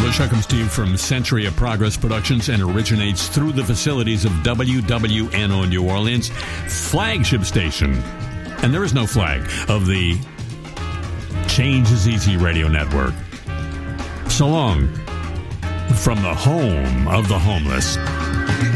The show comes to you from Century of Progress Productions and originates through the facilities of WWNO New Orleans, flagship station, and there is no flag, of the Change is Easy Radio Network. So long from the home of the homeless.